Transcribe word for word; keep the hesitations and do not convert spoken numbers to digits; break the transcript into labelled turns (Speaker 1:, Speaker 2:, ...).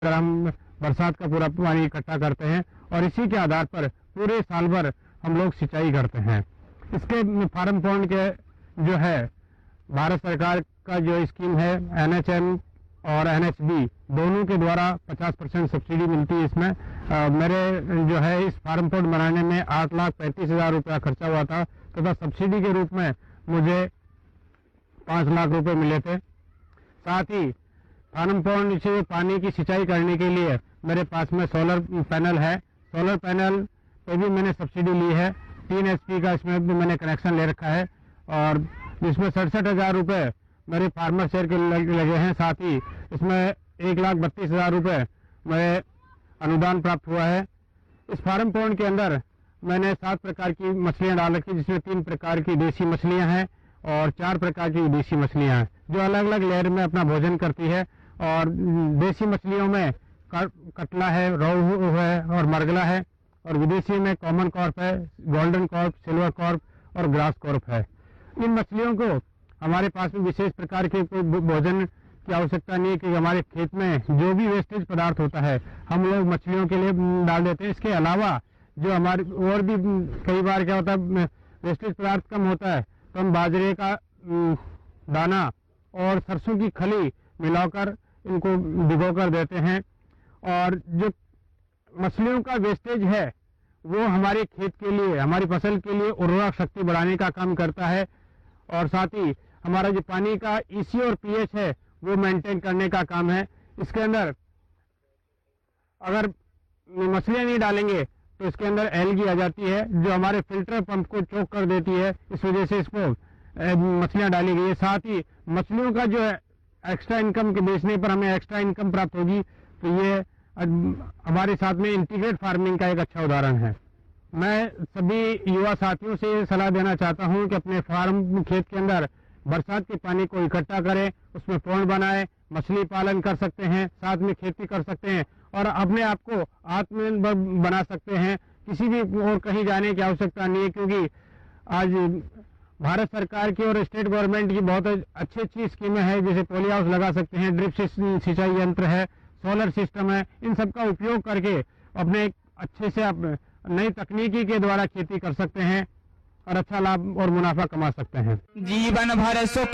Speaker 1: हम बरसात का पूरा पानी इकट्ठा करते हैं और इसी के आधार पर पूरे साल भर हम लोग सिंचाई करते हैं। इसके फार्म पॉन्ड के जो है भारत सरकार का जो स्कीम है एन एच एम और एन एच बी दोनों के द्वारा पचास परसेंट सब्सिडी मिलती है। इसमें आ, मेरे जो है इस फार्म पॉन्ड बनाने में आठ लाख पैंतीस हजार रुपया खर्चा हुआ था तथा तो सब्सिडी के रूप में मुझे पाँच लाख रुपए मिले थे। साथ ही फार्म पॉन्ड से पानी की सिंचाई करने के लिए मेरे पास में सोलर पैनल है। सोलर पैनल पे भी मैंने सब्सिडी ली है। तीन एच पी का इसमें भी मैंने कनेक्शन ले रखा है और इसमें सड़सठ हजार रुपये मेरे फार्मर शेयर के लगे हैं। साथ ही इसमें एक लाख बत्तीस हजार रुपये मेरे अनुदान प्राप्त हुआ है। इस फार्म पॉन्ड के अंदर मैंने सात प्रकार की मछलियां डाल रखी, जिसमें तीन प्रकार की देसी मछलियां हैं और चार प्रकार की विदेशी मछलियां हैं जो अलग अलग लेयर में अपना भोजन करती है। और देसी मछलियों में कटला है, रोहू है और मरगला है और विदेशी में कॉमन कॉर्प है, गोल्डन कॉर्प, सिल्वर कॉर्प और ग्रास कॉर्प है। इन मछलियों को हमारे पास में विशेष प्रकार के कोई भोजन की आवश्यकता नहीं है क्योंकि हमारे खेत में जो भी वेस्टेज पदार्थ होता है हम लोग मछलियों के लिए डाल देते हैं। इसके अलावा जो हमारे और भी कई बार क्या होता है वेस्टेज पदार्थ कम होता है तो हम बाजरे का दाना और सरसों की खली मिलाकर इनको भिगो कर देते हैं। और जो मछलियों का वेस्टेज है वो हमारे खेत के लिए, हमारी फसल के लिए उर्वरक शक्ति बढ़ाने का काम करता है और साथ ही हमारा जो पानी का ई सी और पी एच है वो मेंटेन करने का काम है। इसके अंदर अगर मछलियां नहीं डालेंगे तो इसके अंदर एलगी आ जाती है जो हमारे फिल्टर पंप को चोक कर देती है। इस वजह से इसको मछलियां डाली गई है। साथ ही मछलियों का जो है एक्स्ट्रा इनकम के बेचने पर हमें एक्स्ट्रा इनकम प्राप्त होगी, तो ये हमारे साथ में इंटीग्रेट फार्मिंग का एक अच्छा उदाहरण है। मैं सभी युवा साथियों से ये सलाह देना चाहता हूं कि अपने फार्म खेत के अंदर बरसात के पानी को इकट्ठा करें, उसमें पॉन्ड बनाएं, मछली पालन कर सकते हैं, साथ में खेती कर सकते हैं और अपने आप को आत्मनिर्भर बना सकते हैं। किसी भी और कहीं जाने की आवश्यकता नहीं है क्योंकि आज भारत सरकार की और स्टेट गवर्नमेंट की बहुत अच्छी अच्छी स्कीमें हैं, जैसे पोली हाउस लगा सकते हैं, ड्रिप सिंचाई यंत्र है, सोलर सिस्टम है। इन सब का उपयोग करके अपने अच्छे से आप नई तकनीकी के द्वारा खेती कर सकते हैं और अच्छा लाभ और मुनाफा कमा सकते हैं।
Speaker 2: जीवन भर सुख